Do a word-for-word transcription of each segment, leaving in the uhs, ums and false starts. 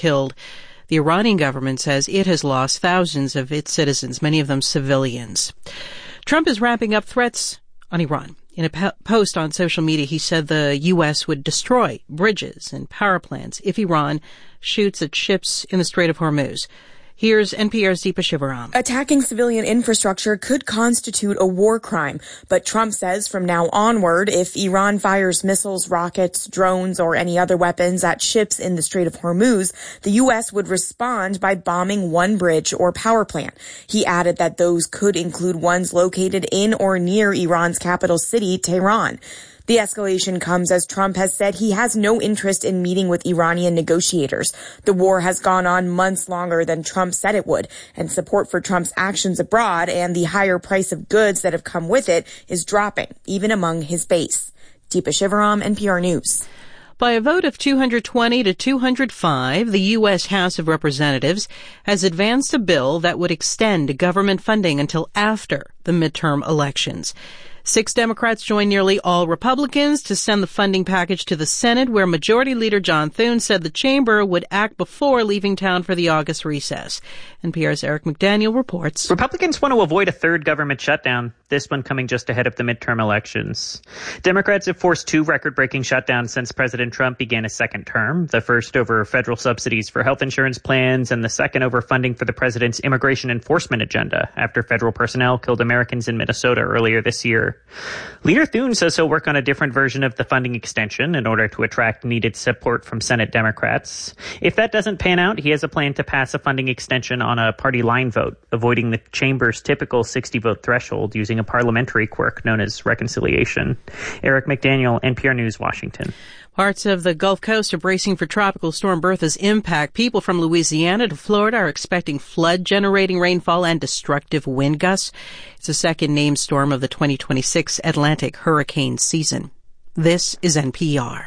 killed. The Iranian government says it has lost thousands of its citizens, many of them civilians. Trump is ramping up threats on Iran. In a po- post on social media, he said the U S would destroy bridges and power plants if Iran shoots at ships in the Strait of Hormuz. Here's N P R's Deepa Shivaram. Attacking civilian infrastructure could constitute a war crime, but Trump says from now onward, if Iran fires missiles, rockets, drones, or any other weapons at ships in the Strait of Hormuz, the U S would respond by bombing one bridge or power plant. He added that those could include ones located in or near Iran's capital city, Tehran. The escalation comes as Trump has said he has no interest in meeting with Iranian negotiators. The war has gone on months longer than Trump said it would, and support for Trump's actions abroad and the higher price of goods that have come with it is dropping, even among his base. Deepa Shivaram, N P R News. By a vote of two hundred twenty to two hundred five, the U S House of Representatives has advanced a bill that would extend government funding until after the midterm elections. Six Democrats joined nearly all Republicans to send the funding package to the Senate, where Majority Leader John Thune said the chamber would act before leaving town for the August recess. N P R's Eric McDaniel reports. Republicans want to avoid a third government shutdown, this one coming just ahead of the midterm elections. Democrats have forced two record-breaking shutdowns since President Trump began his second term, the first over federal subsidies for health insurance plans and the second over funding for the president's immigration enforcement agenda after federal personnel killed Americans in Minnesota earlier this year. Leader Thune says he'll work on a different version of the funding extension in order to attract needed support from Senate Democrats. If that doesn't pan out, he has a plan to pass a funding extension on a party line vote, avoiding the chamber's typical sixty-vote threshold using a parliamentary quirk known as reconciliation. Eric McDaniel, N P R News, Washington. Parts of the Gulf Coast are bracing for Tropical Storm Bertha's impact. People from Louisiana to Florida are expecting flood-generating rainfall and destructive wind gusts. It's the second named storm of the twenty twenty-six Atlantic hurricane season. This is N P R.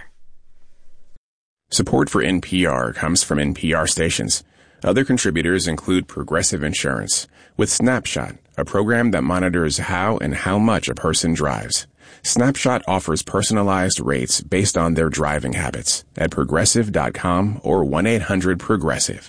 Support for N P R comes from N P R stations. Other contributors include Progressive Insurance, with Snapshot, a program that monitors how and how much a person drives. Snapshot offers personalized rates based on their driving habits at progressive dot com or one eight hundred progressive.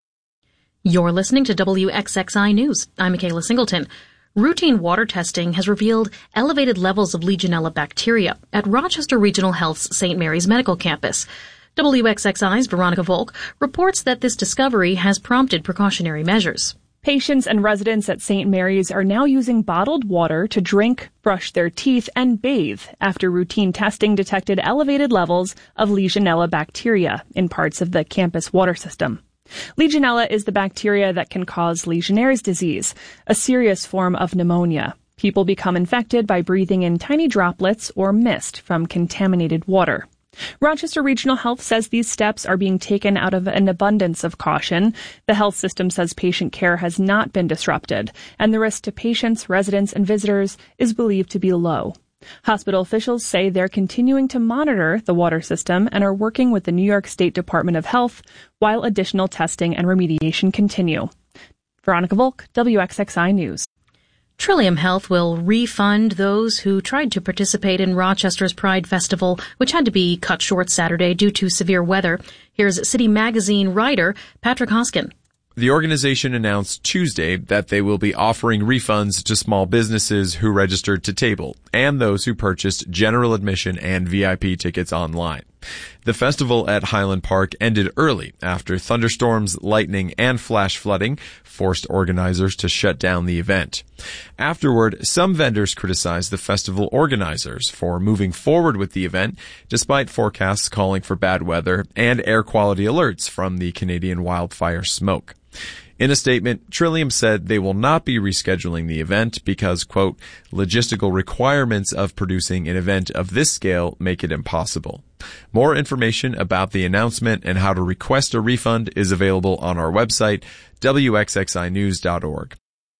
You're listening to W X X I News. I'm Michaela Singleton. Routine water testing has revealed elevated levels of Legionella bacteria at Rochester Regional Health's Saint Mary's Medical Campus. W X X I's Veronica Volk reports that this discovery has prompted precautionary measures. Patients and residents at Saint Mary's are now using bottled water to drink, brush their teeth, and bathe after routine testing detected elevated levels of Legionella bacteria in parts of the campus water system. Legionella is the bacteria that can cause Legionnaire's disease, a serious form of pneumonia. People become infected by breathing in tiny droplets or mist from contaminated water. Rochester Regional Health says these steps are being taken out of an abundance of caution. The health system says patient care has not been disrupted, and the risk to patients, residents, and visitors is believed to be low. Hospital officials say they're continuing to monitor the water system and are working with the New York State Department of Health while additional testing and remediation continue. Veronica Volk, W X X I News. Trillium Health will refund those who tried to participate in Rochester's Pride Festival, which had to be cut short Saturday due to severe weather. Here's City Magazine writer Patrick Hoskin. The organization announced Tuesday that they will be offering refunds to small businesses who registered to table and those who purchased general admission and V I P tickets online. The festival at Highland Park ended early after thunderstorms, lightning, and flash flooding forced organizers to shut down the event. Afterward, some vendors criticized the festival organizers for moving forward with the event, despite forecasts calling for bad weather and air quality alerts from the Canadian wildfire smoke. In a statement, Trillium said they will not be rescheduling the event because, quote, logistical requirements of producing an event of this scale make it impossible. More information about the announcement and how to request a refund is available on our website, W X X I news dot org.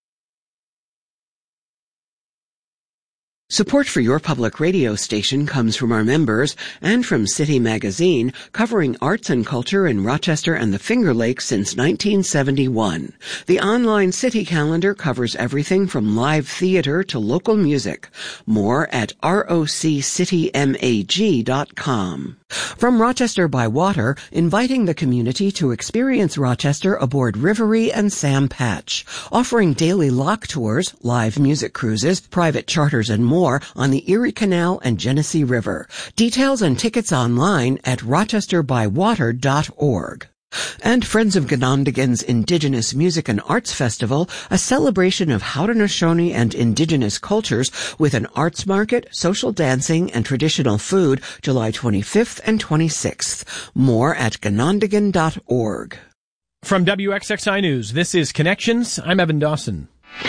Support for your public radio station comes from our members and from City Magazine, covering arts and culture in Rochester and the Finger Lakes since nineteen seventy-one. The online City calendar covers everything from live theater to local music. More at roc city mag dot com. From Rochester by Water, inviting the community to experience Rochester aboard Rivery and Sam Patch, offering daily lock tours, live music cruises, private charters, and more on the Erie Canal and Genesee River. Details and tickets online at rochester by water dot org. And Friends of Ganondigan's Indigenous Music and Arts Festival, a celebration of Haudenosaunee and indigenous cultures with an arts market, social dancing, and traditional food, July twenty-fifth and twenty-sixth. More at ganondigan dot org. From W X X I News, this is Connections. I'm Evan Dawson.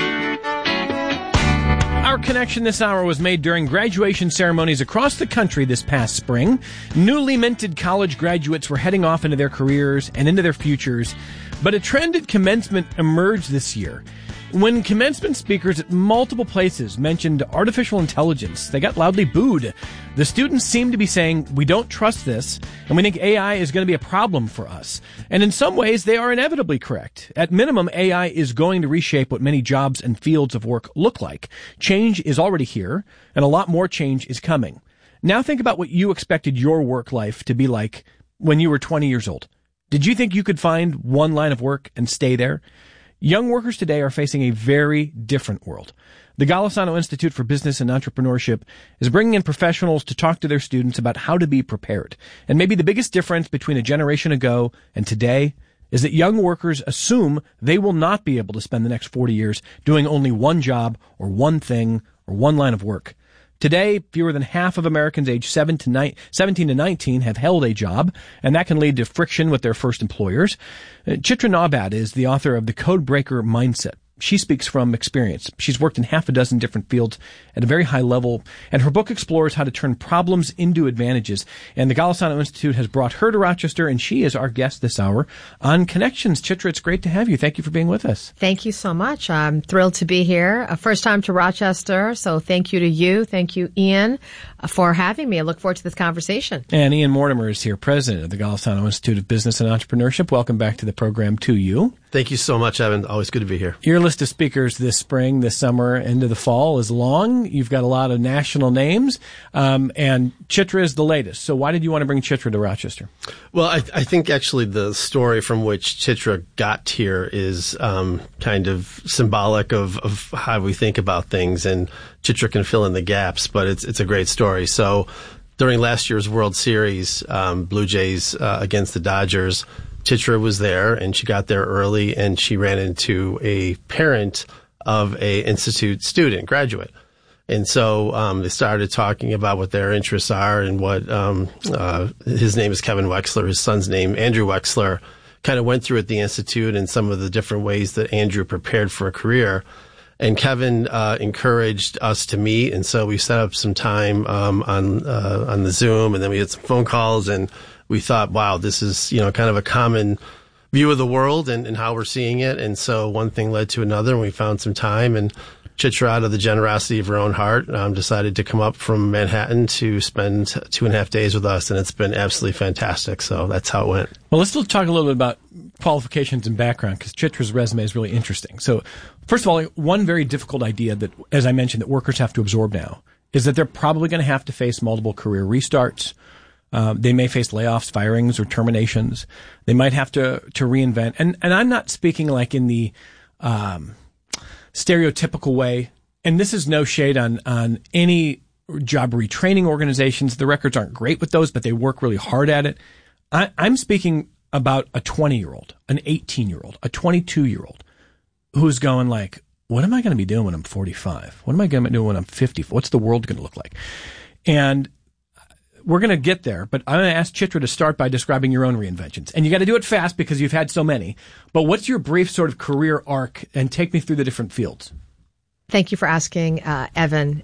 Our connection this hour was made during graduation ceremonies across the country this past spring. Newly minted college graduates were heading off into their careers and into their futures, but a trend at commencement emerged this year. When commencement speakers at multiple places mentioned artificial intelligence, they got loudly booed. The students seemed to be saying, we don't trust this, and we think A I is going to be a problem for us. And in some ways, they are inevitably correct. At minimum, A I is going to reshape what many jobs and fields of work look like. Change is already here, and a lot more change is coming. Now think about what you expected your work life to be like when you were twenty years old. Did you think you could find one line of work and stay there? Young workers today are facing a very different world. The Golisano Institute for Business and Entrepreneurship is bringing in professionals to talk to their students about how to be prepared. And maybe the biggest difference between a generation ago and today is that young workers assume they will not be able to spend the next forty years doing only one job or one thing or one line of work. Today, fewer than half of Americans aged seventeen to nineteen have held a job, and that can lead to friction with their first employers. Chitra Nawbad is the author of The Codebreaker Mindset. She speaks from experience. She's worked in half a dozen different fields at a very high level, and her book explores how to turn problems into advantages. And the Golisano Institute has brought her to Rochester, and she is our guest this hour on Connections. Chitra, it's great to have you. Thank you for being with us. Thank you so much. I'm thrilled to be here. A first time to Rochester, so thank you to you. Thank you, Ian, for having me. I look forward to this conversation. And Ian Mortimer is here, president of the Golisano Institute of Business and Entrepreneurship. Welcome back to the program to you. Thank you so much, Evan. Always good to be here. Your list of speakers this spring, this summer, into the fall is long. You've got a lot of national names, um, and Chitra is the latest. So why did you want to bring Chitra to Rochester? Well, I, I think actually the story from which Chitra got here is um, kind of symbolic of, of how we think about things, and Chitra can fill in the gaps, but it's it's a great story. So during last year's World Series, um, Blue Jays uh, against the Dodgers, Chitra was there, and she got there early, and she ran into a parent of a institute student, graduate. And so um, they started talking about what their interests are and what um, uh, his name is Kevin Wexler, his son's name, Andrew Wexler, kind of went through at the institute and some of the different ways that Andrew prepared for a career. And Kevin uh, encouraged us to meet, and so we set up some time um, on uh, on the Zoom, and then we had some phone calls, and we thought, wow, this is, you know, kind of a common view of the world and, and how we're seeing it. And so one thing led to another, and we found some time. And Chitra, out of the generosity of her own heart, um, decided to come up from Manhattan to spend two and a half days with us. And it's been absolutely fantastic. So that's how it went. Well, let's talk a little bit about qualifications and background, because Chitra's resume is really interesting. So first of all, one very difficult idea that, as I mentioned, that workers have to absorb now is that they're probably going to have to face multiple career restarts. Uh, they may face layoffs, firings, or terminations. They might have to to reinvent. And and I'm not speaking like in the um, stereotypical way. And this is no shade on on any job retraining organizations. The records aren't great with those, but they work really hard at it. I, I'm speaking about a twenty-year-old, an eighteen-year-old, a twenty-two-year-old who's going like, what am I going to be doing when I'm forty-five? What am I going to be doing when I'm fifty? What's the world going to look like? And we're going to get there, but I'm going to ask Chitra to start by describing your own reinventions. And you got to do it fast because you've had so many. But what's your brief sort of career arc, and take me through the different fields? Thank you for asking, uh, Evan.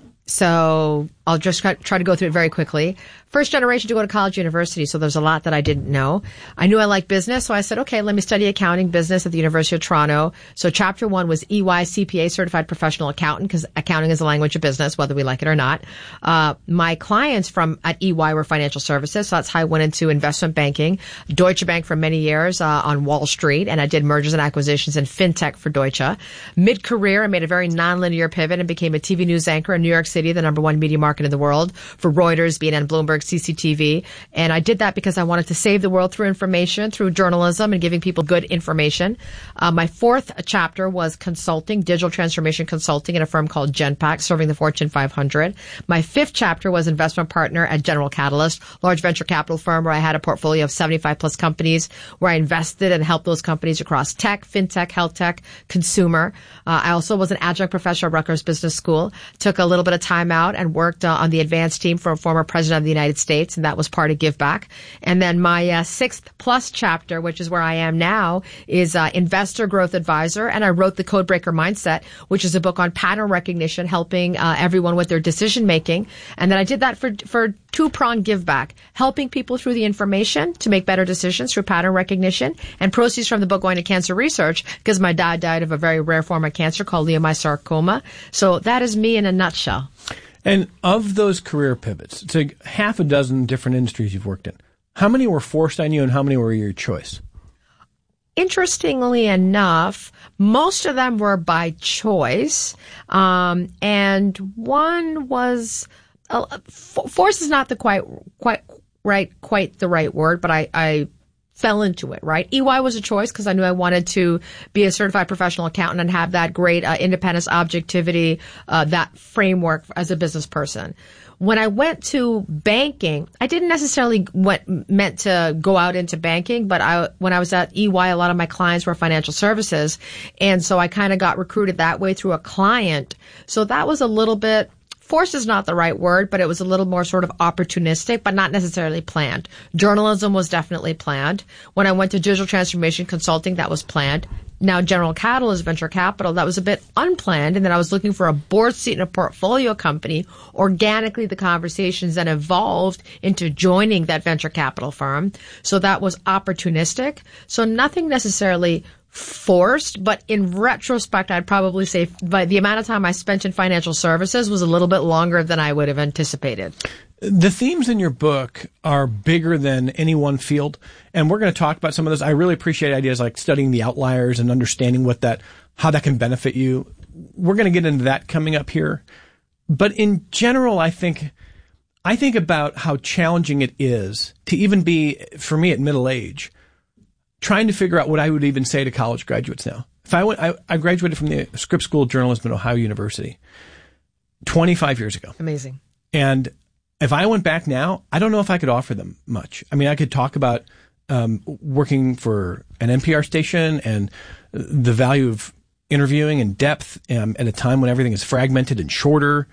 So I'll just try to go through it very quickly. First generation to go to college, university, so there's a lot that I didn't know. I knew I liked business, so I said, okay, let me study accounting business at the University of Toronto. So chapter one was E Y C P A, Certified Professional Accountant, because accounting is a language of business, whether we like it or not. Uh, my clients from at E Y were financial services, so that's how I went into investment banking. Deutsche Bank for many years uh, on Wall Street, and I did mergers and acquisitions and fintech for Deutsche. Mid-career, I made a very nonlinear pivot and became a T V news anchor in New York City, the number one media market in the world, for Reuters, B N N, Bloomberg, C C T V. And I did that because I wanted to save the world through information, through journalism and giving people good information. Uh, my fourth chapter was consulting, digital transformation consulting at a firm called Genpact, serving the Fortune five hundred. My fifth chapter was investment partner at General Catalyst, large venture capital firm where I had a portfolio of seventy-five plus companies where I invested and helped those companies across tech, fintech, health tech, consumer. Uh, I also was an adjunct professor at Rutgers Business School, took a little bit of time out and worked uh, on the advanced team for a former president of the United States, and that was part of Give Back. And then my uh, sixth plus chapter, which is where I am now, is uh, investor growth advisor, and I wrote the Codebreaker Mindset, which is a book on pattern recognition, helping uh, everyone with their decision making. And then I did that for for two-pronged Give Back, helping people through the information to make better decisions through pattern recognition, and proceeds from the book going to cancer research because my dad died of a very rare form of cancer called leiomyosarcoma. So that is me in a nutshell. And of those career pivots, it's like half a dozen different industries you've worked in. How many were forced on you and how many were your choice? Interestingly enough, most of them were by choice. Um, and one was, uh, force is not the quite, quite, right, quite the right word, but I, I fell into it, right? E Y was a choice because I knew I wanted to be a certified professional accountant and have that great uh, independence, objectivity, uh, that framework as a business person. When I went to banking, I didn't necessarily went, meant to go out into banking, but I, when I was at E Y, a lot of my clients were financial services. And so I kind of got recruited that way through a client. So that was a little bit, forced is not the right word, but it was a little more sort of opportunistic, but not necessarily planned. Journalism was definitely planned. When I went to digital transformation consulting, that was planned. Now, General Catalyst Venture Capital, that was a bit unplanned, and then I was looking for a board seat in a portfolio company. Organically, the conversations then evolved into joining that venture capital firm. So that was opportunistic. So nothing necessarily forced, but in retrospect, I'd probably say by the amount of time I spent in financial services was a little bit longer than I would have anticipated. The themes in your book are bigger than any one field, and we're going to talk about some of those. I really appreciate ideas like studying the outliers and understanding what that, how that can benefit you. We're going to get into that coming up here. But in general, I think, I think about how challenging it is to even be, for me at middle age, trying to figure out what I would even say to college graduates now. If I went, I, I graduated from the Scripps School of Journalism at Ohio University twenty-five years ago. Amazing. And if I went back now, I don't know if I could offer them much. I mean, I could talk about um, working for an N P R station and the value of interviewing and depth um, at a time when everything is fragmented and shorter.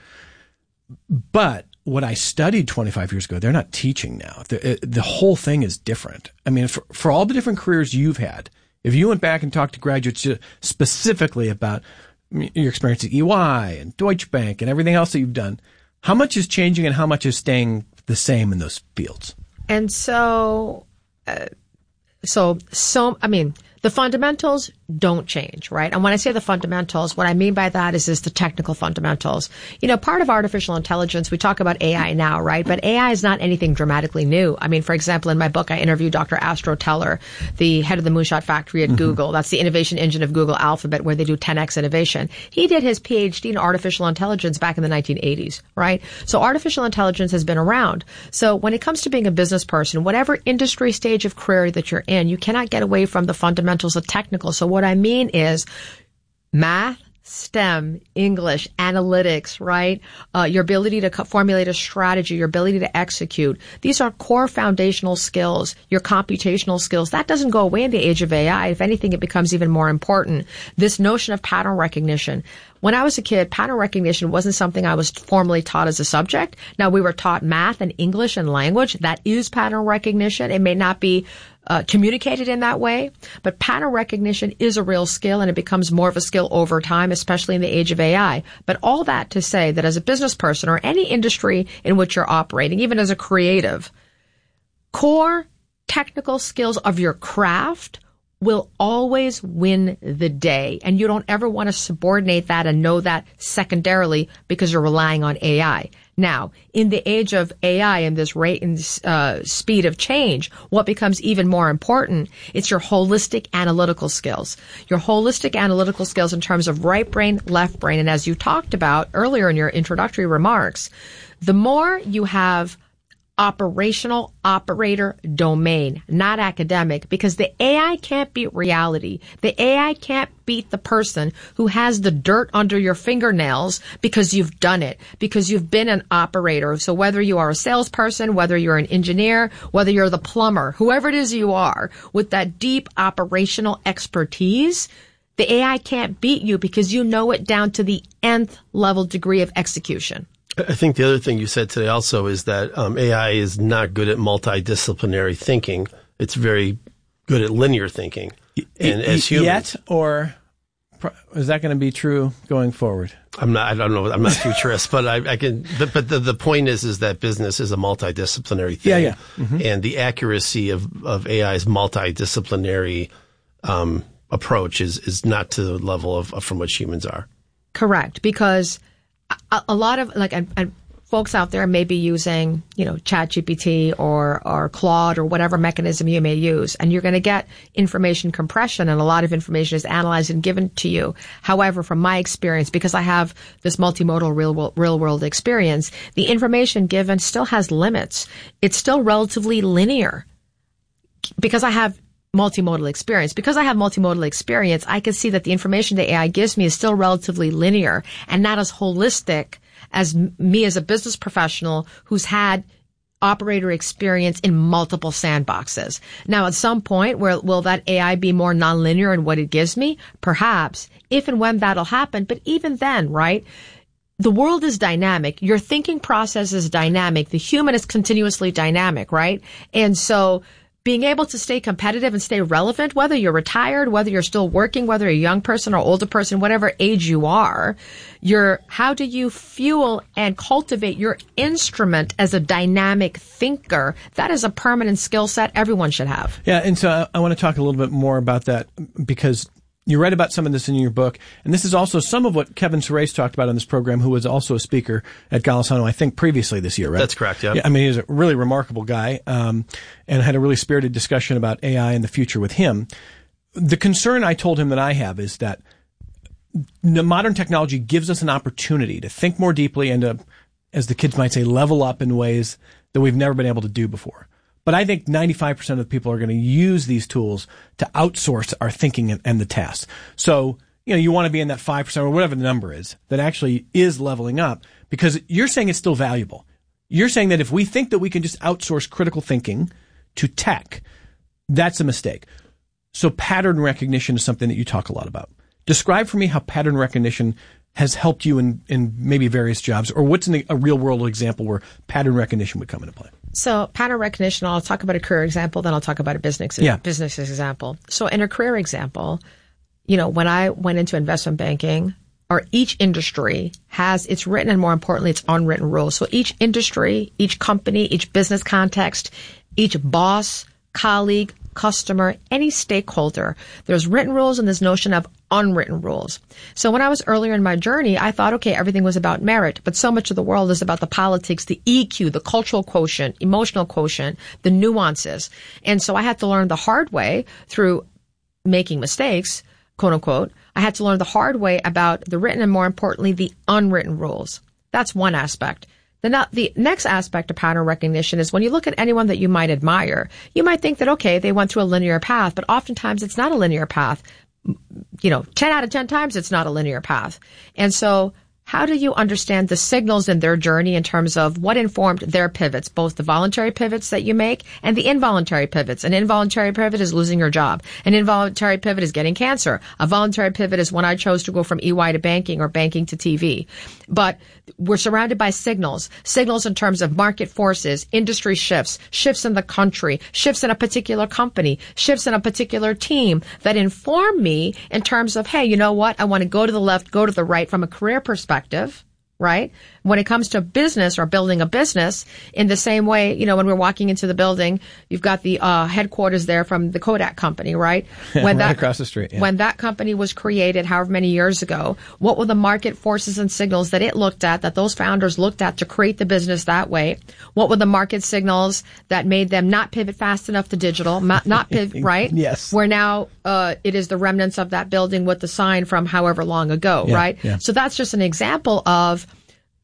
But what I studied twenty-five years ago, they're not teaching now. The, the whole thing is different. I mean, for, for all the different careers you've had, if you went back and talked to graduates specifically about your experience at E Y and Deutsche Bank and everything else that you've done, how much is changing and how much is staying the same in those fields? And so, uh, so, so, I mean, the fundamentals don't change, right? And when I say the fundamentals, what I mean by that is, is the technical fundamentals. You know, part of artificial intelligence, we talk about A I now, right? But A I is not anything dramatically new. I mean, for example, in my book, I interviewed Doctor Astro Teller, the head of the Moonshot Factory at mm-hmm. Google. That's the innovation engine of Google Alphabet, where they do ten X innovation. He did his P H D in artificial intelligence back in the nineteen eighties, right? So artificial intelligence has been around. So when it comes to being a business person, whatever industry stage of career that you're in, you cannot get away from the fundamentals of technical. So what I mean is math, STEM, English, analytics, right? Uh, your ability to co- formulate a strategy, your ability to execute. These are core foundational skills, your computational skills. That doesn't go away in the age of A I. If anything, it becomes even more important. This notion of pattern recognition. When I was a kid, pattern recognition wasn't something I was formally taught as a subject. Now, we were taught math and English and language. That is pattern recognition. It may not be Uh, communicated in that way, but pattern recognition is a real skill, and it becomes more of a skill over time, especially in the age of A I. But all that to say that as a business person or any industry in which you're operating, even as a creative, core technical skills of your craft will always win the day. And you don't ever want to subordinate that and know that secondarily because you're relying on A I. Now, in the age of A I and this rate and uh, speed of change, what becomes even more important, it's your holistic analytical skills. Your holistic analytical skills in terms of right brain, left brain. And as you talked about earlier in your introductory remarks, the more you have operational operator domain, not academic, because the A I can't beat reality. The A I can't beat the person who has the dirt under your fingernails because you've done it, because you've been an operator. So whether you are a salesperson, whether you're an engineer, whether you're the plumber, whoever it is you are, with that deep operational expertise, the A I can't beat you because you know it down to the nth level degree of execution. I think the other thing you said today also is that um, A I is not good at multidisciplinary thinking. It's very good at linear thinking. And y- as humans, yet, or is that going to be true going forward? I'm not. I don't know. I'm not futurist, but I, I can. But, but the the point is, is that business is a multidisciplinary thing. Yeah, yeah. Mm-hmm. And the accuracy of of A I's multidisciplinary um, approach is is not to the level of, of from which humans are. Correct, because a, a lot of like and, and folks out there may be using, you know, ChatGPT or or Claude or whatever mechanism you may use, and you're going to get information compression, and a lot of information is analyzed and given to you. However, from my experience, because I have this multimodal real world, real world experience, the information given still has limits. It's still relatively linear because I have multimodal experience. Because I have multimodal experience, I can see that the information the A I gives me is still relatively linear and not as holistic as me as a business professional who's had operator experience in multiple sandboxes. Now, at some point, where will that A I be more nonlinear in what it gives me? Perhaps, if and when that'll happen. But even then, right? The world is dynamic. Your thinking process is dynamic. The human is continuously dynamic, right? And so being able to stay competitive and stay relevant, whether you're retired, whether you're still working, whether you're a young person or older person, whatever age you are, you're, how do you fuel and cultivate your instrument as a dynamic thinker? That is a permanent skill set everyone should have. Yeah, and so I, I want to talk a little bit more about that because you read about some of this in your book, and this is also some of what Kevin Surace talked about on this program, who was also a speaker at Golisano, I think, previously this year, right? That's correct, yeah. yeah I mean, he's a really remarkable guy, um, and had a really spirited discussion about A I and the future with him. The concern I told him that I have is that the modern technology gives us an opportunity to think more deeply and to, as the kids might say, level up in ways that we've never been able to do before. But I think ninety-five percent of the people are going to use these tools to outsource our thinking and, and the tasks. So, you know, you want to be in that five percent or whatever the number is that actually is leveling up, because you're saying it's still valuable. You're saying that if we think that we can just outsource critical thinking to tech, that's a mistake. So pattern recognition is something that you talk a lot about. Describe for me how pattern recognition has helped you in, in maybe various jobs, or what's an, a real world example where pattern recognition would come into play. So pattern recognition, I'll talk about a career example, then I'll talk about a business yeah. business example. So in a career example, you know, when I went into investment banking, or each industry has its written and more importantly, its unwritten rules. So each industry, each company, each business context, each boss, colleague, customer, any stakeholder, there's written rules and this notion of unwritten rules. So when I was earlier in my journey, I thought, okay, everything was about merit, but so much of the world is about the politics, the E Q, the cultural quotient, emotional quotient, the nuances. And so I had to learn the hard way through making mistakes, quote unquote. I had to learn the hard way about the written and more importantly, the unwritten rules. That's one aspect. The, not, the next aspect of pattern recognition is when you look at anyone that you might admire, you might think that, okay, they went through a linear path, but oftentimes it's not a linear path. You know, ten out of ten times it's not a linear path. And so how do you understand the signals in their journey in terms of what informed their pivots, both the voluntary pivots that you make and the involuntary pivots? An involuntary pivot is losing your job. An involuntary pivot is getting cancer. A voluntary pivot is when I chose to go from E Y to banking or banking to T V. But we're surrounded by signals, signals in terms of market forces, industry shifts, shifts in the country, shifts in a particular company, shifts in a particular team that inform me in terms of, hey, you know what? I want to go to the left, go to the right from a career perspective. Right? When it comes to business or building a business, in the same way, you know, when we're walking into the building, you've got the uh, headquarters there from the Kodak company, right? When right that, across the street. Yeah. When that company was created, however many years ago, what were the market forces and signals that it looked at, that those founders looked at to create the business that way? What were the market signals that made them not pivot fast enough to digital, not, not pivot, right? Yes. Where now uh, it is the remnants of that building with the sign from however long ago, yeah, right? Yeah. So that's just an example of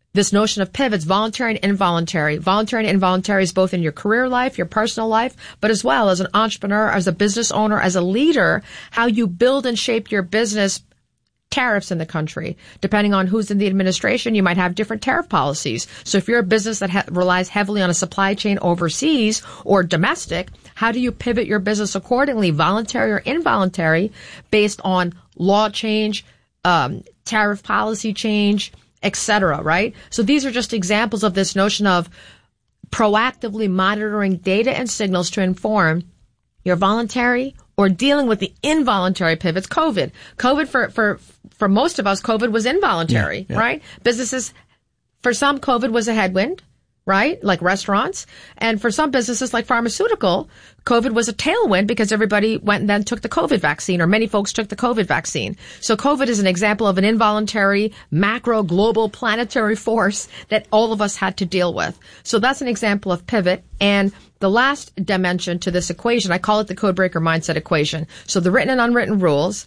this notion of pivots, voluntary and involuntary. Voluntary and involuntary is both in your career life, your personal life, but as well as an entrepreneur, as a business owner, as a leader, how you build and shape your business. Tariffs in the country. Depending on who's in the administration, you might have different tariff policies. So if you're a business that ha- relies heavily on a supply chain overseas or domestic, how do you pivot your business accordingly, voluntary or involuntary, based on law change, um, tariff policy change, et cetera, right? So these are just examples of this notion of proactively monitoring data and signals to inform your voluntary or dealing with the involuntary pivots. COVID. COVID for, for, for most of us, COVID was involuntary, yeah, yeah. right? Businesses, for some, COVID was a headwind, right? Like restaurants. And for some businesses like pharmaceutical, COVID was a tailwind because everybody went and then took the COVID vaccine, or many folks took the COVID vaccine. So COVID is an example of an involuntary, macro, global, planetary force that all of us had to deal with. So that's an example of pivot. And the last dimension to this equation, I call it the codebreaker mindset equation. So the written and unwritten rules,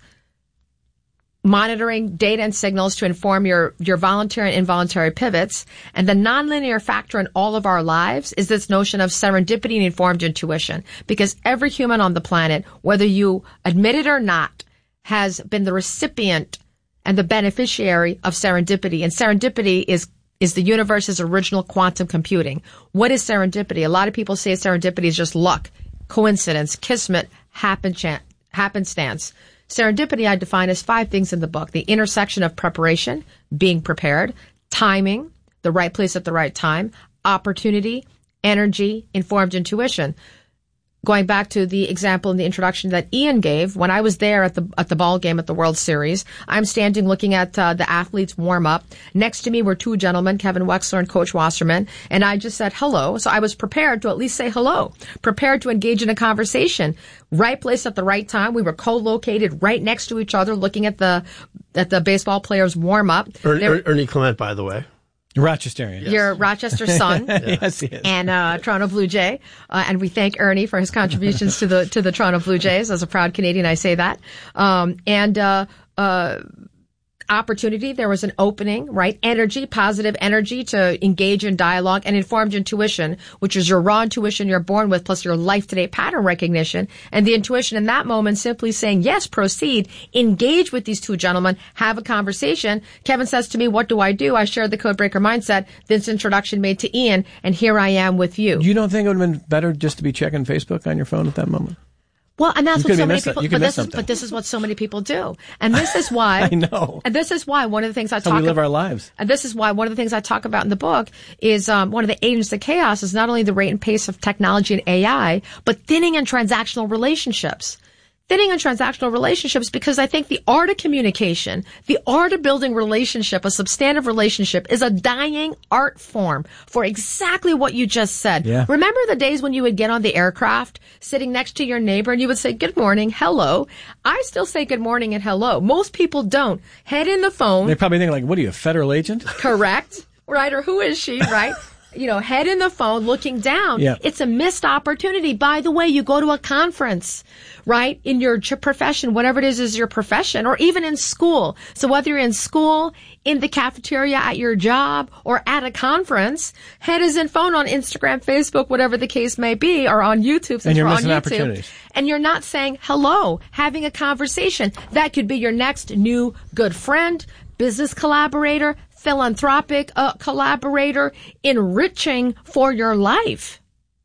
monitoring data and signals to inform your, your voluntary and involuntary pivots. And the nonlinear factor in all of our lives is this notion of serendipity and informed intuition. Because every human on the planet, whether you admit it or not, has been the recipient and the beneficiary of serendipity. And serendipity is is the universe's original quantum computing. What is serendipity? A lot of people say serendipity is just luck, coincidence, kismet, happen chance, happenstance. Serendipity I define as five things in the book: the intersection of preparation, being prepared, timing, the right place at the right time, opportunity, energy, informed intuition. Going back to the example in the introduction that Ian gave, when I was there at the at the ball game at the World Series, I'm standing looking at uh, the athletes warm up. Next to me were two gentlemen, Kevin Wexler and Coach Wasserman, and I just said hello. So I was prepared to at least say hello, prepared to engage in a conversation. Right place at the right time. We were co-located right next to each other, looking at the at the baseball players warm up. Er, er, Ernie Clement, by the way. Rochesterian. Yes. Your Rochester son. Yes, he is. And uh Toronto Blue Jay. Uh, and we thank Ernie for his contributions to the to the Toronto Blue Jays. As a proud Canadian, I say that. Um and uh uh opportunity, there was an opening, right? Energy, positive energy to engage in dialogue, and informed intuition, which is your raw intuition you're born with, plus your life-to-date pattern recognition. And the intuition in that moment simply saying, yes, proceed, engage with these two gentlemen, have a conversation. Kevin says to me, what do I do? I shared the Codebreaker mindset, this introduction made to Ian, and here I am with you. You don't think it would have been better just to be checking Facebook on your phone at that moment? Well, and that's you what so many people, but this is, but this is what so many people do. And this is why, I know. And this is why one of the things I That's talk how we live about, our lives. And this is why one of the things I talk about in the book is, um, one of the agents of chaos is not only the rate and pace of technology and A I, but thinning and transactional relationships. Thinning and transactional relationships, because I think the art of communication, the art of building relationship, a substantive relationship, is a dying art form for exactly what you just said. Yeah. Remember the days when you would get on the aircraft, sitting next to your neighbor, and you would say, good morning, hello. I still say good morning and hello. Most people don't. Head in the phone. They probably think like, what are you, a federal agent? Correct. Right? Or who is she, right? You know, head in the phone, looking down. Yeah. It's a missed opportunity. By the way, you go to a conference, right? In your profession, whatever it is, is your profession, or even in school. So whether you're in school, in the cafeteria, at your job, or at a conference, head is in phone on Instagram, Facebook, whatever the case may be, or on YouTube, since and you're we're missing on YouTube. Opportunities. And you're not saying hello, having a conversation. That could be your next new good friend, business collaborator, philanthropic uh, collaborator, enriching for your life.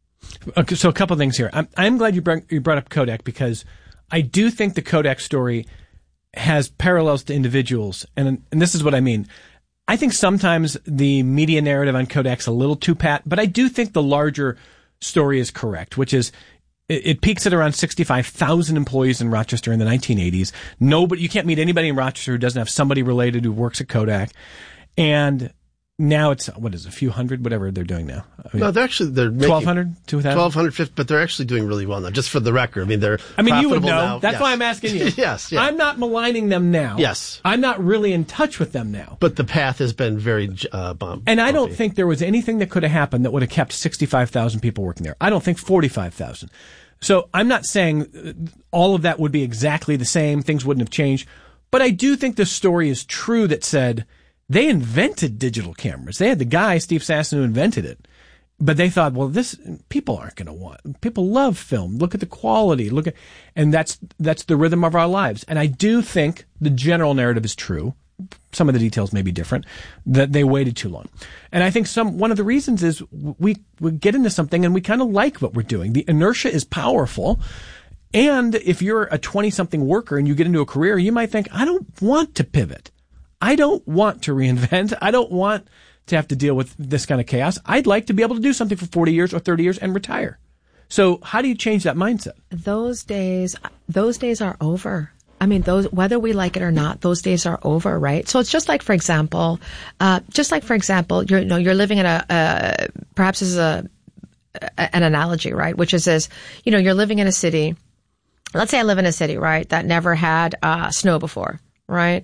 Okay, so a couple of things here. I'm, I'm glad you brought, you brought up Kodak, because I do think the Kodak story has parallels to individuals. And, and this is what I mean. I think sometimes the media narrative on Kodak's a little too pat, but I do think the larger story is correct, which is it, it peaks at around sixty-five thousand employees in Rochester in the nineteen eighties. Nobody, you can't meet anybody in Rochester who doesn't have somebody related who works at Kodak. And now it's, what is it, a few hundred, whatever they're doing now. I mean, no, they're actually, they're making twelve hundred, two thousand? twelve hundred, but they're actually doing really well now, just for the record. I mean, they're I mean, you would know. Now. That's yes. why I'm asking you. Yes, yeah. I'm not maligning them now. Yes. I'm not really in touch with them now. But the path has been very uh, bump, And I don't bumpy. think there was anything that could have happened that would have kept sixty-five thousand people working there. I don't think forty-five thousand. So I'm not saying all of that would be exactly the same. Things wouldn't have changed. But I do think the story is true that said They invented digital cameras. They had the guy, Steve Sasson, who invented it. But they thought, well, this, people aren't going to want, people love film. Look at the quality. Look at, and that's, that's the rhythm of our lives. And I do think the general narrative is true. Some of the details may be different, that they waited too long. And I think some, one of the reasons is we, we get into something and we kind of like what we're doing. The inertia is powerful. And if you're a twenty something worker and you get into a career, you might think, I don't want to pivot. I don't want to reinvent. I don't want to have to deal with this kind of chaos. I'd like to be able to do something for forty years or thirty years and retire. So how do you change that mindset? Those days, those days are over. I mean, those, whether we like it or not, those days are over, right? So it's just like, for example, uh, just like, for example, you're, you know, you're living in a, uh, perhaps as a, an analogy, right? Which is this, you know, you're living in a city. Let's say I live in a city, right, that never had, uh, snow before. Right.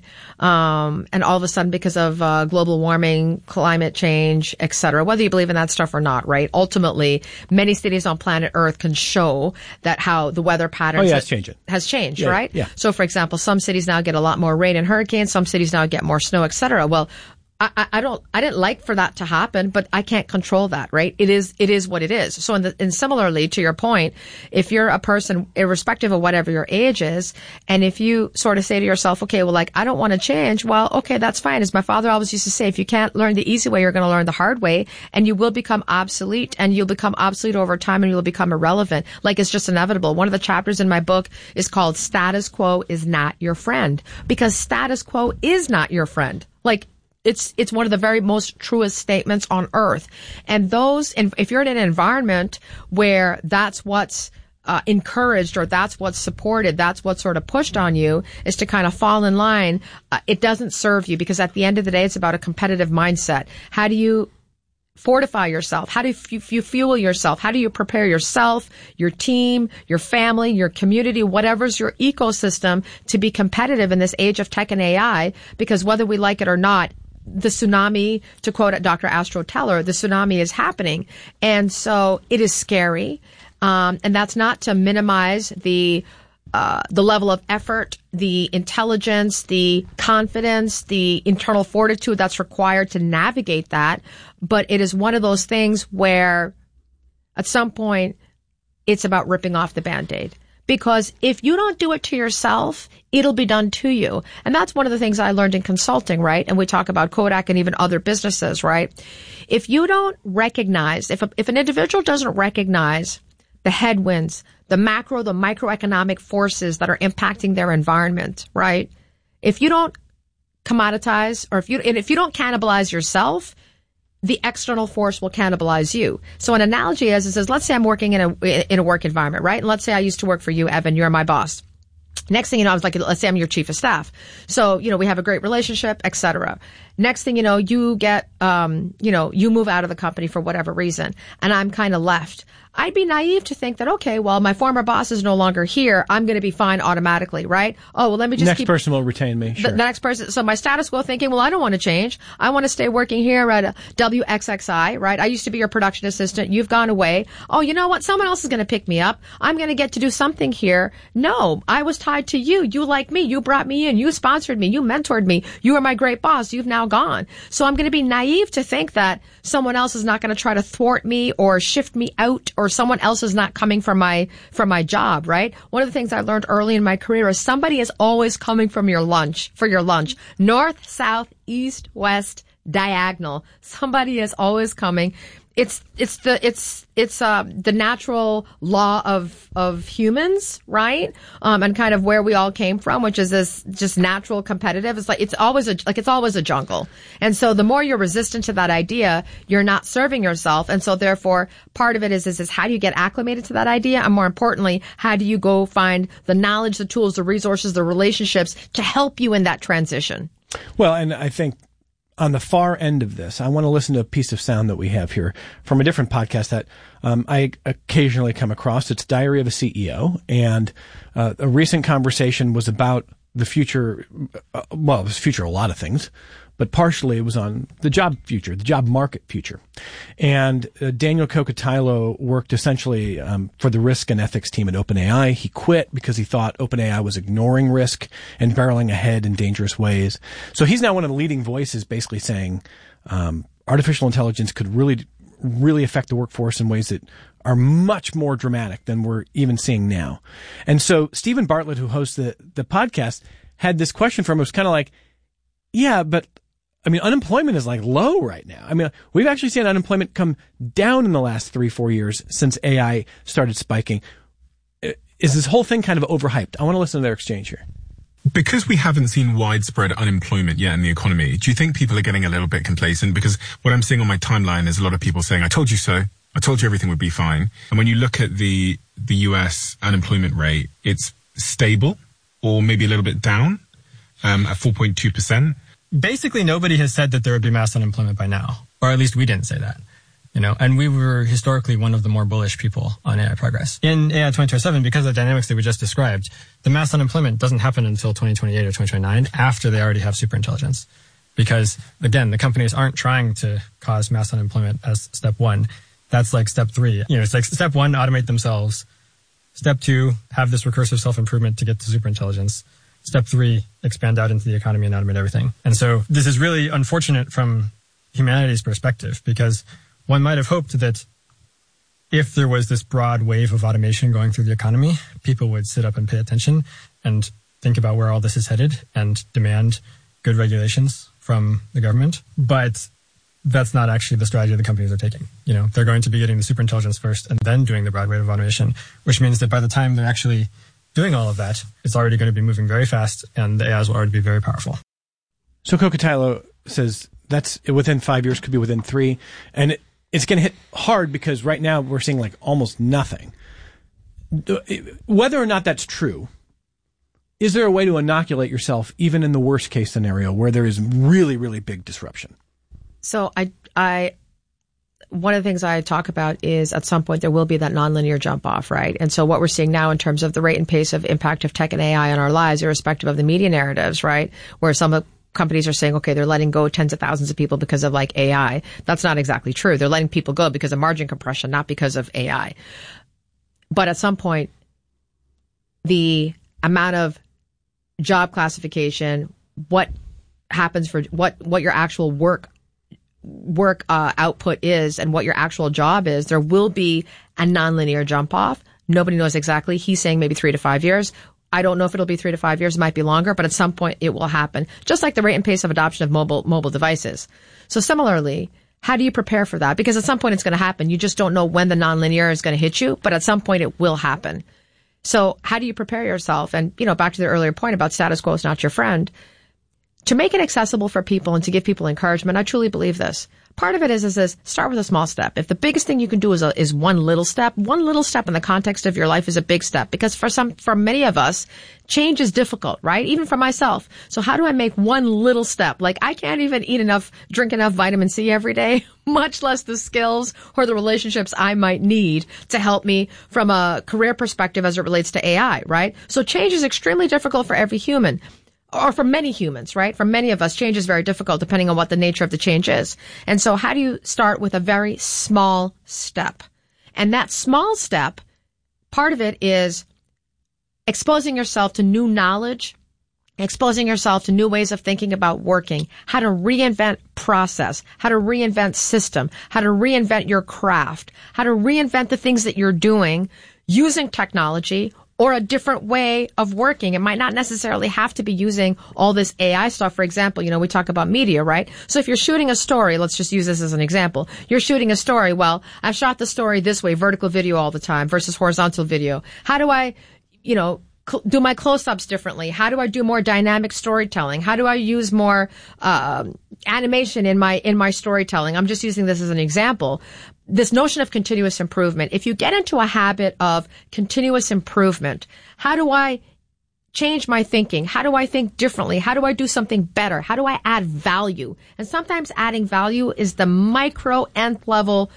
Um, and all of a sudden, because of uh, global warming, climate change, et cetera, whether you believe in that stuff or not, right? Ultimately, many cities on planet Earth can show that how the weather patterns oh, yeah, it's changing. has changed, yeah, right? Yeah. So, for example, some cities now get a lot more rain and hurricanes. Some cities now get more snow, et cetera. Well, I, I don't, I didn't like for that to happen, but I can't control that, right? It is, it is what it is. So, in the, and similarly to your point, if you're a person, irrespective of whatever your age is, and if you sort of say to yourself, okay, well, like, I don't want to change, well, okay, that's fine. As my father always used to say, if you can't learn the easy way, you're going to learn the hard way, and you will become obsolete, and you'll become obsolete over time, and you'll become irrelevant. Like, it's just inevitable. One of the chapters in my book is called Status Quo is Not Your Friend, because status quo is not your friend. Like, It's, it's one of the very most truest statements on earth. And those, and if you're in an environment where that's what's, uh, encouraged or that's what's supported, that's what's sort of pushed on you is to kind of fall in line, uh, it doesn't serve you because at the end of the day, it's about a competitive mindset. How do you fortify yourself? How do you, you fuel yourself? How do you prepare yourself, your team, your family, your community, whatever's your ecosystem to be competitive in this age of tech and A I? Because whether we like it or not, the tsunami, to quote Doctor Astro Teller, the tsunami is happening. And so it is scary. Um, and that's not to minimize the, uh, the level of effort, the intelligence, the confidence, the internal fortitude that's required to navigate that. But it is one of those things where at some point it's about ripping off the Band-Aid. Because if you don't do it to yourself, it'll be done to you. And that's one of the things I learned in consulting, right? And we talk about Kodak and even other businesses, right? If you don't recognize, if a, if an individual doesn't recognize the headwinds, the macro, the microeconomic forces that are impacting their environment, right? If you don't commoditize or if you, and if you don't cannibalize yourself, the external force will cannibalize you. So an analogy is, it says, let's say I'm working in a, in a work environment, right? And let's say I used to work for you, Evan, you're my boss. Next thing you know, I was like, let's say I'm your chief of staff. So, you know, we have a great relationship, et cetera. Next thing you know, you get, um, you know, you move out of the company for whatever reason, and I'm kind of left. I'd be naive to think that, okay, well, my former boss is no longer here. I'm going to be fine automatically, right? Oh, well, let me just next keep... Next person will retain me, sure. The, the next person... So my status quo thinking, well, I don't want to change. I want to stay working here at W X X I, right? I used to be your production assistant. You've gone away. Oh, you know what? Someone else is going to pick me up. I'm going to get to do something here. No, I was tied to you. You like me. You brought me in. You sponsored me. You mentored me. You were my great boss. You've now gone. So I'm going to be naive to think that someone else is not going to try to thwart me or shift me out, or someone else is not coming for my, for my job, right? One of the things I learned early in my career is somebody is always coming from your lunch, for your lunch. North, south, east, west, diagonal. Somebody is always coming. It's, it's the, it's, it's, uh, the natural law of, of humans, right? Um, and kind of where we all came from, which is this just natural competitive. It's like, it's always a, like, it's always a jungle. And so the more you're resistant to that idea, you're not serving yourself. And so therefore, part of it is, is, is how do you get acclimated to that idea? And more importantly, how do you go find the knowledge, the tools, the resources, the relationships to help you in that transition? Well, and I think, on the far end of this, I want to listen to a piece of sound that we have here from a different podcast that um, I occasionally come across. It's Diary of a C E O, and uh, a recent conversation was about the future. Uh, well, it was future a lot of things, but partially it was on the job future, the job market future. And uh, Daniel Kokotajlo worked essentially um, for the risk and ethics team at OpenAI. He quit because he thought OpenAI was ignoring risk and barreling ahead in dangerous ways. So he's now one of the leading voices basically saying um, artificial intelligence could really, really affect the workforce in ways that are much more dramatic than we're even seeing now. And so Stephen Bartlett, who hosts the, the podcast, had this question for him. It was kind of like, yeah, but I mean, unemployment is like low right now. I mean, we've actually seen unemployment come down in the last three, four years since A I started spiking. Is this whole thing kind of overhyped? I want to listen to their exchange here. Because we haven't seen widespread unemployment yet in the economy, do you think people are getting a little bit complacent? Because what I'm seeing on my timeline is a lot of people saying, I told you so. I told you everything would be fine. And when you look at the the U S unemployment rate, it's stable or maybe a little bit down um, at four point two percent. Basically, nobody has said that there would be mass unemployment by now, or at least we didn't say that. You know, and we were historically one of the more bullish people on A I progress. In A I twenty twenty-seven, because of the dynamics that we just described, the mass unemployment doesn't happen until twenty twenty-eight or twenty twenty-nine, after they already have superintelligence. Because, again, the companies aren't trying to cause mass unemployment as step one. That's like step three. You know, it's like step one, automate themselves. Step two, have this recursive self-improvement to get to superintelligence. Step three, expand out into the economy and automate everything. And so this is really unfortunate from humanity's perspective, because one might have hoped that if there was this broad wave of automation going through the economy, people would sit up and pay attention and think about where all this is headed and demand good regulations from the government. But that's not actually the strategy the companies are taking. You know, they're going to be getting the superintelligence first and then doing the broad wave of automation, which means that by the time they're actually doing all of that, it's already going to be moving very fast and the A Is will already be very powerful. So Kokotajlo says that's within five years, could be within three. And it, it's going to hit hard because right now we're seeing like almost nothing. Whether or not that's true, is there a way to inoculate yourself even in the worst case scenario where there is really, really big disruption? So I, I, one of the things I talk about is at some point there will be that nonlinear jump off, right? And so what we're seeing now in terms of the rate and pace of impact of tech and A I on our lives, irrespective of the media narratives, right? Where some of companies are saying, okay, they're letting go tens of thousands of people because of like A I. That's not exactly true. They're letting people go because of margin compression, not because of A I. But at some point, the amount of job classification, what happens for what, what your actual work work uh, output is and what your actual job is, there will be a nonlinear jump off. Nobody knows exactly. He's saying maybe three to five years. I don't know if it'll be three to five years. It might be longer, but at some point it will happen. Just like the rate and pace of adoption of mobile mobile devices. So similarly, how do you prepare for that? Because at some point it's going to happen. You just don't know when the nonlinear is going to hit you, but at some point it will happen. So how do you prepare yourself? And, you know, back to the earlier point about status quo is not your friend. To make it accessible for people and to give people encouragement, I truly believe this. Part of it is, is this, start with a small step. If the biggest thing you can do is a, is one little step, one little step in the context of your life is a big step. Because for some, for many of us, change is difficult, right? Even for myself. So how do I make one little step? Like, I can't even eat enough, drink enough vitamin C every day, much less the skills or the relationships I might need to help me from a career perspective as it relates to A I, right? So change is extremely difficult for every human. Or for many humans, right? For many of us, change is very difficult depending on what the nature of the change is. And so how do you start with a very small step? And that small step, part of it is exposing yourself to new knowledge, exposing yourself to new ways of thinking about working, how to reinvent process, how to reinvent system, how to reinvent your craft, how to reinvent the things that you're doing using technology or a different way of working. It might not necessarily have to be using all this A I stuff. For example, you know, we talk about media, right? So if you're shooting a story, let's just use this as an example. You're shooting a story. Well, I've shot the story this way, vertical video all the time versus horizontal video. How do I, you know, cl- do my close-ups differently? How do I do more dynamic storytelling? How do I use more uh, animation in my in my storytelling? I'm just using this as an example. This notion of continuous improvement, if you get into a habit of continuous improvement, how do I change my thinking? How do I think differently? How do I do something better? How do I add value? And sometimes adding value is the micro nth level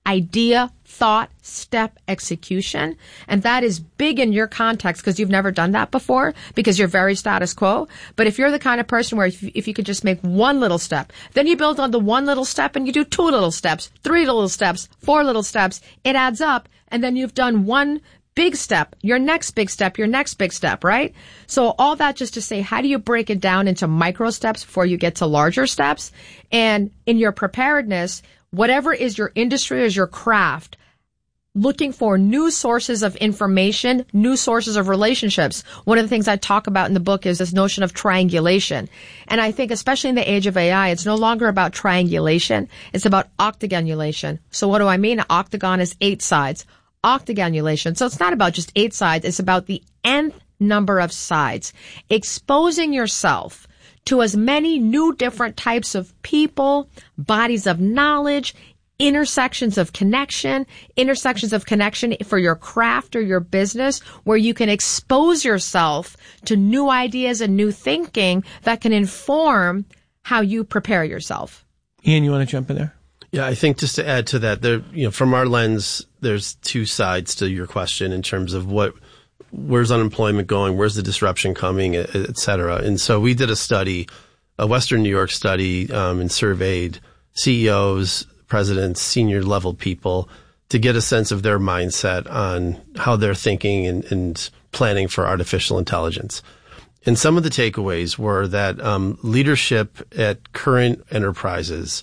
idea, thought, step, execution. And that is big in your context because you've never done that before because you're very status quo. But if you're the kind of person where if, if you could just make one little step, then you build on the one little step and you do two little steps, three little steps, four little steps, it adds up. And then you've done one big step, your next big step, your next big step, right? So all that just to say, how do you break it down into micro steps before you get to larger steps? And in your preparedness, whatever is your industry or your craft, looking for new sources of information, new sources of relationships. One of the things I talk about in the book is this notion of triangulation. And I think especially in the age of A I, it's no longer about triangulation. It's about octagonulation. So what do I mean? An octagon is eight sides. Octagonulation. So it's not about just eight sides. It's about the nth number of sides. Exposing yourself to as many new different types of people, bodies of knowledge, intersections of connection, intersections of connection for your craft or your business, where you can expose yourself to new ideas and new thinking that can inform how you prepare yourself. Ian, you want to jump in there? Yeah, I think just to add to that, there, you know, from our lens, there's two sides to your question in terms of what, where's unemployment going, where's the disruption coming, et, et cetera. And so we did a study, a Western New York study, um, and surveyed C E Os, presidents, senior level people to get a sense of their mindset on how they're thinking and, and planning for artificial intelligence. And some of the takeaways were that um, leadership at current enterprises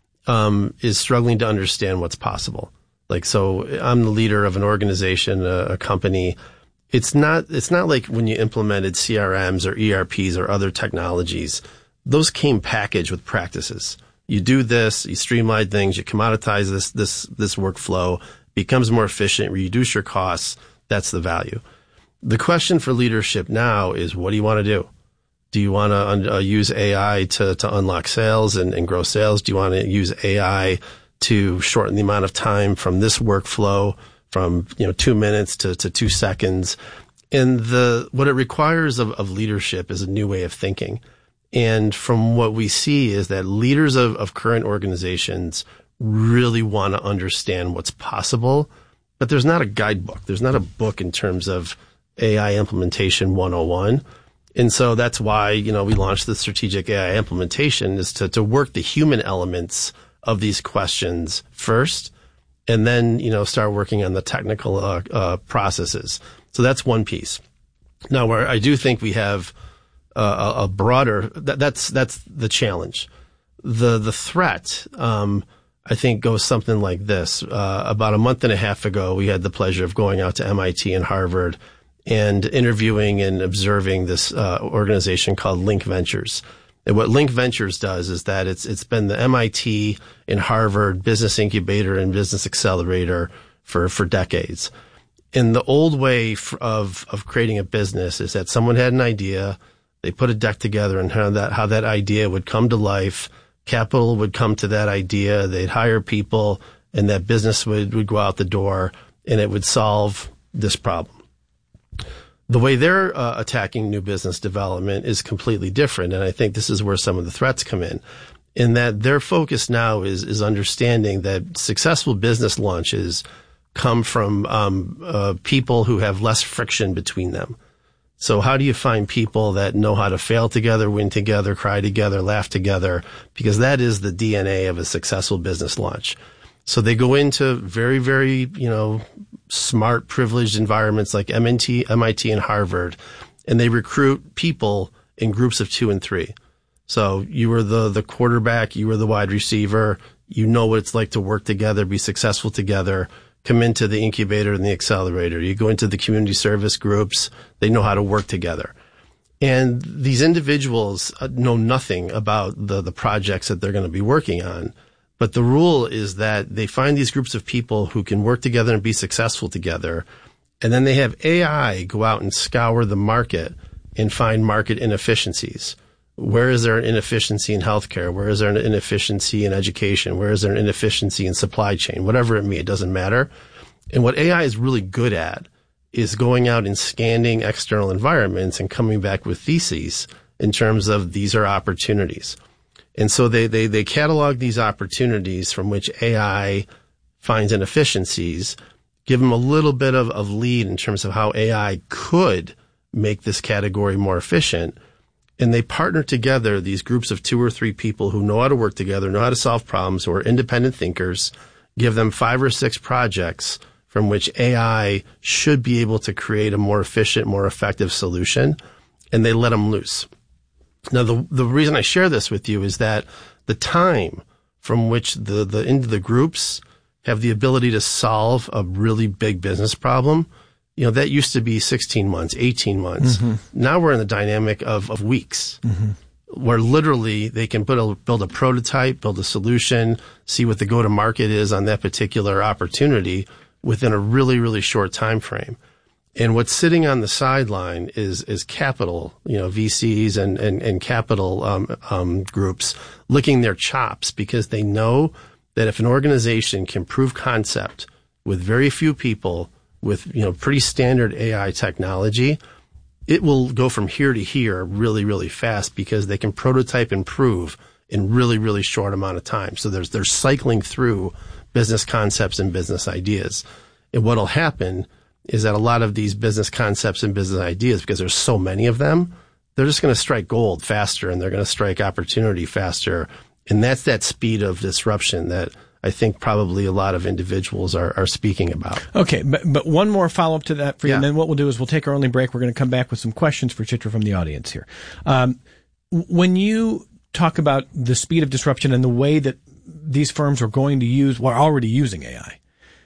um, is struggling to understand what's possible. Like, so I'm the leader of an organization, a, a company. It's not, it's not like when you implemented C R Ms or E R Ps or other technologies. Those came packaged with practices. You do this, you streamline things, you commoditize this, this, this workflow, becomes more efficient, reduce your costs. That's the value. The question for leadership now is, what do you want to do? Do you want to uh, use A I to, to unlock sales and, and grow sales? Do you want to use A I to shorten the amount of time from this workflow from, you know, two minutes to, to two seconds? And the, what it requires of, of leadership is a new way of thinking. And from what we see is that leaders of, of current organizations really want to understand what's possible, but there's not a guidebook. There's not a book in terms of A I implementation one oh one. And so that's why, you know, we launched the strategic A I implementation is to, to work the human elements of these questions first, and then, you know, start working on the technical uh, uh, processes. So that's one piece. Now, where I do think we have uh, a, a broader, that, that's that's the challenge. The the threat, um, I think, goes something like this. Uh, about a month and a half ago, we had the pleasure of going out to M I T and Harvard and interviewing and observing this uh, organization called Link Ventures. And what Link Ventures does is that it's it's been the M I T and Harvard business incubator and business accelerator for, for decades. And the old way of of creating a business is that someone had an idea, they put a deck together and how that how that idea would come to life. Capital would come to that idea, they'd hire people, and that business would, would go out the door, and it would solve this problem. The way they're uh, attacking new business development is completely different, and I think this is where some of the threats come in, in that their focus now is is understanding that successful business launches come from um, uh, people who have less friction between them. So how do you find people that know how to fail together, win together, cry together, laugh together? Because that is the D N A of a successful business launch. So they go into very, very, you know, smart, privileged environments like M I T, M I T and Harvard, and they recruit people in groups of two and three. So you were the, the quarterback, you were the wide receiver, you know what it's like to work together, be successful together, come into the incubator and the accelerator. You go into the community service groups, they know how to work together. And these individuals know nothing about the, the projects that they're going to be working on. But the rule is that they find these groups of people who can work together and be successful together. And then they have A I go out and scour the market and find market inefficiencies. Where is there an inefficiency in healthcare? Where is there an inefficiency in education? Where is there an inefficiency in supply chain? Whatever it may, it doesn't matter. And what A I is really good at is going out and scanning external environments and coming back with theses in terms of these are opportunities. And so they, they, they catalog these opportunities from which A I finds inefficiencies, give them a little bit of, of lead in terms of how A I could make this category more efficient. And they partner together, these groups of two or three people who know how to work together, know how to solve problems, who are independent thinkers, give them five or six projects from which A I should be able to create a more efficient, more effective solution, and they let them loose. Now, the the reason I share this with you is that the time from which the, the into the groups have the ability to solve a really big business problem, you know, that used to be sixteen months, eighteen months. Mm-hmm. Now we're in the dynamic of, of weeks, mm-hmm. where literally they can put a, build a prototype, build a solution, see what the go-to-market is on that particular opportunity within a really, really short time frame. And what's sitting on the sideline is is capital, you know, V Cs and and, and capital um, um, groups licking their chops because they know that if an organization can prove concept with very few people, with, you know, pretty standard A I technology, it will go from here to here really, really fast because they can prototype and prove in really, really short amount of time. So there's they're cycling through business concepts and business ideas. And what'll happen is that a lot of these business concepts and business ideas, because there's so many of them, they're just going to strike gold faster and they're going to strike opportunity faster. And that's that speed of disruption that I think probably a lot of individuals are, are speaking about. Okay, but but one more follow-up to that for you, yeah. and then what we'll do is we'll take our only break. We're going to come back with some questions for Chitra from the audience here. Um, when you talk about the speed of disruption and the way that these firms are going to use, well, are already using A I,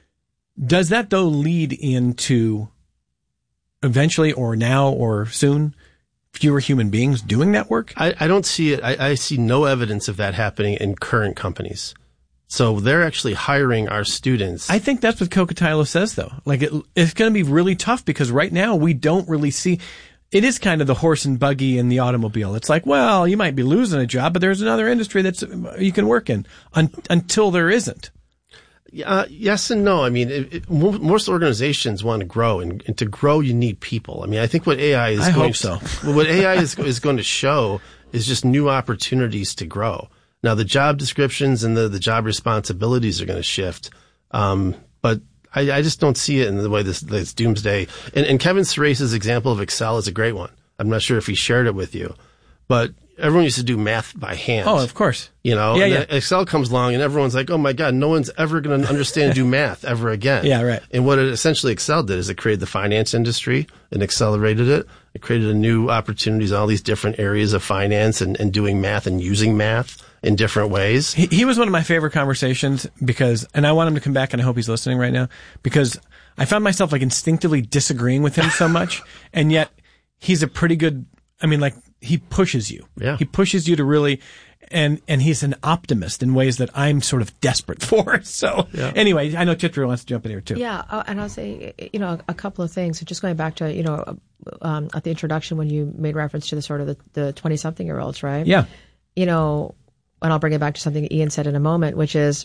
does that, though, lead into eventually or now or soon fewer human beings doing that work? I, I don't see it. I, I see no evidence of that happening in current companies. So they're actually hiring our students. I think that's what Kokotilo says, though. Like, it, it's going to be really tough because right now we don't really see. It is kind of the horse and buggy in the automobile. It's like, well, you might be losing a job, but there's another industry that's you can work in un, until there isn't. Uh, yes and no. I mean, it, it, most organizations want to grow, and, and to grow, you need people. I mean, I think what A I is I going hope so. to, what A I is, is going to show is just new opportunities to grow. Now, the job descriptions and the, the job responsibilities are going to shift, um, but I, I just don't see it in the way this, this doomsday. And, and Kevin Surace's example of Excel is a great one. I'm not sure if he shared it with you, but everyone used to do math by hand. Oh, of course. You know, yeah, and yeah. Excel comes along and everyone's like, oh my God, no one's ever going to understand and do math ever again. Yeah, right. And what it essentially Excel did is it created the finance industry and accelerated it. It created a new opportunities in all these different areas of finance and, and doing math and using math in different ways. He, he was one of my favorite conversations because, and I want him to come back and I hope he's listening right now, because I found myself like instinctively disagreeing with him so much. And yet he's a pretty good, I mean, like he pushes you. Yeah. He pushes you to really, and, and he's an optimist in ways that I'm sort of desperate for. So yeah. Anyway, I know Chitra wants to jump in here too. Yeah. Uh, and I'll say, you know, a couple of things. Just going back to, you know, um, at the introduction when you made reference to the sort of the, the twenty something year olds, right? Yeah. You know, and I'll bring it back to something Ian said in a moment, which is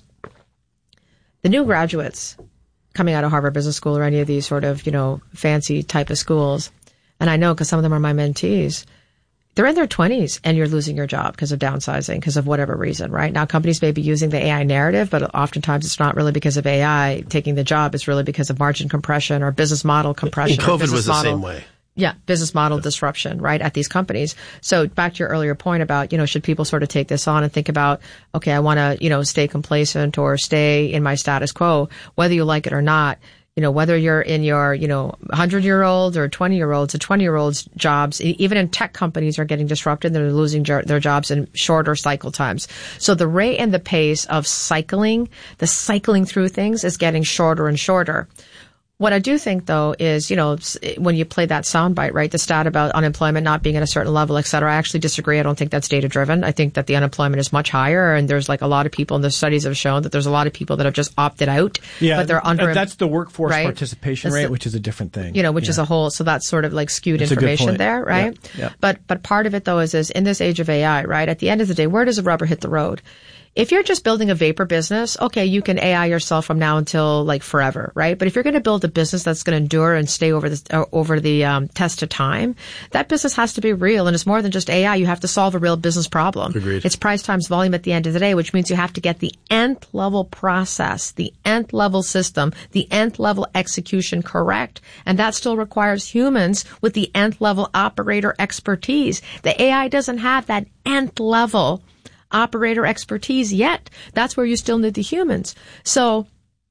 the new graduates coming out of Harvard Business School or any of these sort of, you know, fancy type of schools. And I know because some of them are my mentees. They're in their twenties and you're losing your job because of downsizing, because of whatever reason, right? Now, companies may be using the A I narrative, but oftentimes it's not really because of A I taking the job. It's really because of margin compression or business model compression. And COVID was the model. same way. Yeah, business model disruption, right, at these companies. So back to your earlier point about, you know, should people sort of take this on and think about, okay, I want to, you know, stay complacent or stay in my status quo, whether you like it or not. You know, whether you're in your, you know, hundred-year-olds or twenty-year-olds, the twenty-year-olds jobs, even in tech companies are getting disrupted. They're losing jo- their jobs in shorter cycle times. So the rate and the pace of cycling, the cycling through things is getting shorter and shorter. What I do think, though, is, you know, when you play that soundbite, right, the stat about unemployment not being at a certain level, et cetera, I actually disagree. I don't think that's data-driven. I think that the unemployment is much higher, and there's like a lot of people, and the studies have shown that there's a lot of people that have just opted out, yeah, but they're under. That's the workforce right? participation that's rate, the, which is a different thing. You know, which yeah. is a whole, so that's sort of like skewed that's information there, right? Yeah. Yeah. But, but part of it, though, is, is in this age of A I, right, at the end of the day, where does the rubber hit the road? If you're just building a vapor business, okay, you can A I yourself from now until like forever, right? But if you're going to build a business that's going to endure and stay over the uh, over the um, test of time, that business has to be real, and it's more than just A I. You have to solve a real business problem. Agreed. It's price times volume at the end of the day, which means you have to get the nth level process, the nth level system, the nth level execution correct, and that still requires humans with the nth level operator expertise. The A I doesn't have that nth level operator expertise yet. That's where you still need the humans. So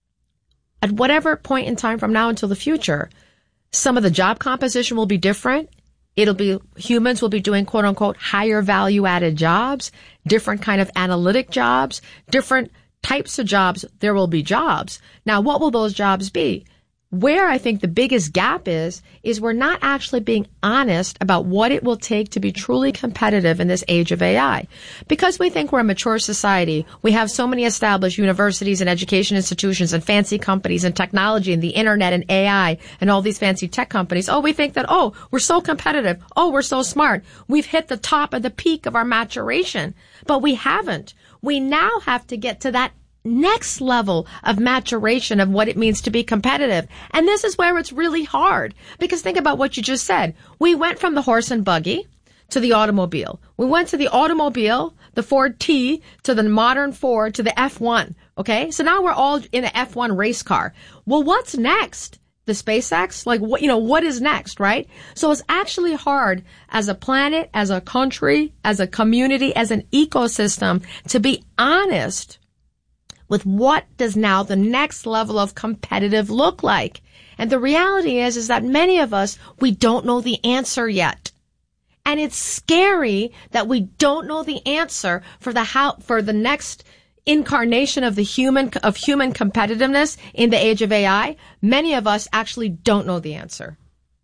at whatever point in time from now until the future, some of the job composition will be different. It'll be, humans will be doing quote unquote higher value added jobs, different kind of analytic jobs, different types of jobs. There will be jobs. Now, what will those jobs be? Where I think the biggest gap is, is we're not actually being honest about what it will take to be truly competitive in this age of A I. Because we think we're a mature society, we have so many established universities and education institutions and fancy companies and technology and the internet and A I and all these fancy tech companies. Oh, we think that, oh, we're so competitive. Oh, we're so smart. We've hit the top of the peak of our maturation. But we haven't. We now have to get to that next level of maturation of what it means to be competitive. And this is where it's really hard. Because think about what you just said. We went from the horse and buggy to the automobile. We went to the automobile, the Ford T, to the modern Ford, to the F one. Okay? So now we're all in an F one race car. Well, what's next? The SpaceX? Like, what, you know, what is next, right? So it's actually hard as a planet, as a country, as a community, as an ecosystem to be honest with what does now the next level of competitive look like. And the reality is, is that many of us, we don't know the answer yet. And it's scary that we don't know the answer for the how, for the next incarnation of the human, of human competitiveness in the age of A I. Many of us actually don't know the answer.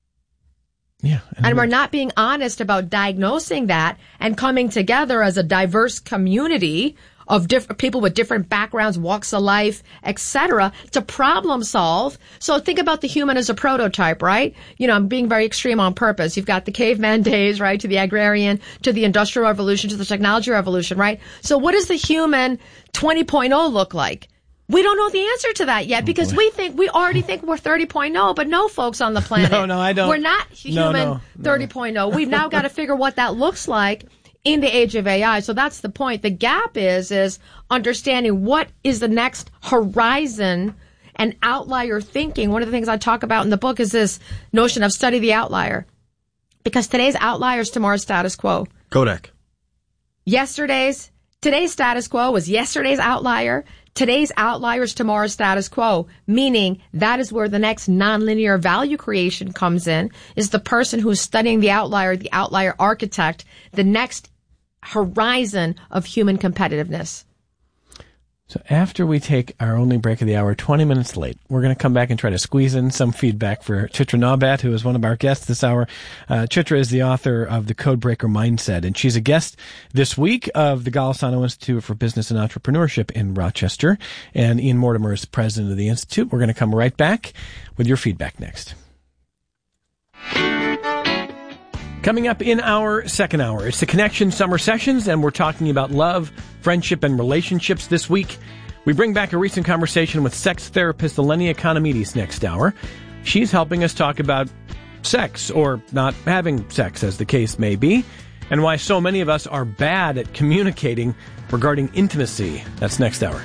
Yeah. And, and we're not being honest about diagnosing that and coming together as a diverse community of different people with different backgrounds, walks of life, et cetera, to problem solve. So think about the human as a prototype, right? You know, I'm being very extreme on purpose. You've got the caveman days, right, to the agrarian, to the industrial revolution, to the technology revolution, right? So what does the human twenty point oh look like? We don't know the answer to that yet because oh we think, we already think we're thirty point oh, but no, folks on the planet. No, no, I don't. We're not human no, no, thirty point oh. We've now got to figure what that looks like in the age of A I. So that's the point. The gap is, is understanding what is the next horizon and outlier thinking. One of the things I talk about in the book is this notion of study the outlier. Because today's outlier is tomorrow's status quo. Kodak. Yesterday's, today's status quo was yesterday's outlier. Today's outlier is tomorrow's status quo, meaning that is where the next nonlinear value creation comes in, is the person who's studying the outlier, the outlier architect, the next horizon of human competitiveness. So after we take our only break of the hour, twenty minutes late, we're going to come back and try to squeeze in some feedback for Chitra Nawbat, who is one of our guests this hour. Uh, Chitra is the author of The Codebreaker Mindset, and she's a guest this week of the Golisano Institute for Business and Entrepreneurship in Rochester. And Ian Mortimer is the president of the Institute. We're going to come right back with your feedback next. Coming up in our second hour, it's the Connection Summer Sessions, and we're talking about love, friendship, and relationships this week. We bring back a recent conversation with sex therapist Elenia Economides next hour. She's helping us talk about sex, or not having sex, as the case may be, and why so many of us are bad at communicating regarding intimacy. That's next hour.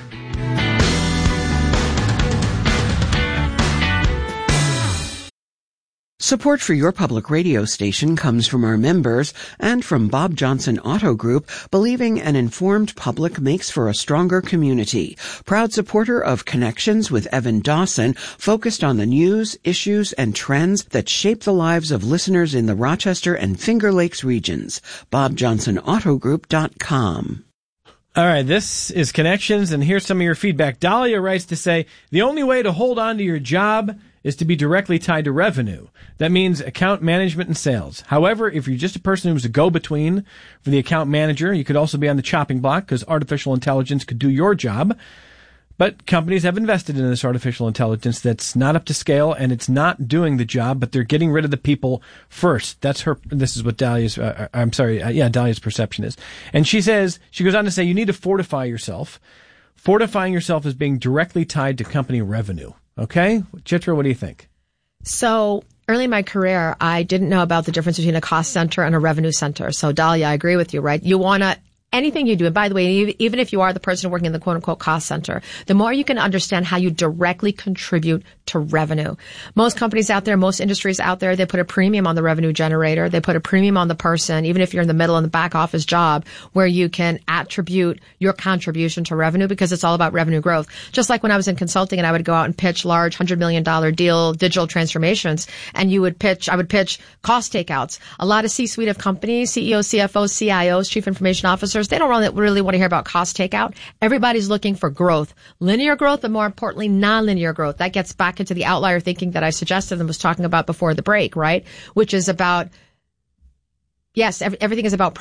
Support for your public radio station comes from our members and from Bob Johnson Auto Group, believing an informed public makes for a stronger community. Proud supporter of Connections with Evan Dawson, focused on the news, issues, and trends that shape the lives of listeners in the Rochester and Finger Lakes regions. bob johnson auto group dot com. All right, this is Connections, and here's some of your feedback. Dahlia writes to say, the only way to hold on to your job is to be directly tied to revenue. That means account management and sales. However, if you're just a person who's a go-between for the account manager, you could also be on the chopping block because artificial intelligence could do your job. But companies have invested in this artificial intelligence that's not up to scale, and it's not doing the job, but they're getting rid of the people first. That's her, this is what Dahlia's, uh, I'm sorry, uh, yeah, Dahlia's perception is. And she says, she goes on to say, you need to fortify yourself. Fortifying yourself is being directly tied to company revenue. Okay? Chitra, what do you think? So early in my career, I didn't know about the difference between a cost center and a revenue center. So Dahlia, I agree with you, right? You want to, anything you do, and by the way, even if you are the person working in the quote-unquote cost center, the more you can understand how you directly contribute to revenue. Most companies out there, most industries out there, they put a premium on the revenue generator. They put a premium on the person, even if you're in the middle and the back office job, where you can attribute your contribution to revenue because it's all about revenue growth. Just like when I was in consulting and I would go out and pitch large one hundred million dollars deal digital transformations, and you would pitch, I would pitch cost takeouts. A lot of C-suite of companies, C E Os, C F Os, C I Os, chief information officers, they don't really, really want to hear about cost takeout. Everybody's looking for growth, linear growth, but more importantly, nonlinear growth. That gets back into the outlier thinking that I suggested and was talking about before the break, right? Which is about, yes, every, everything is about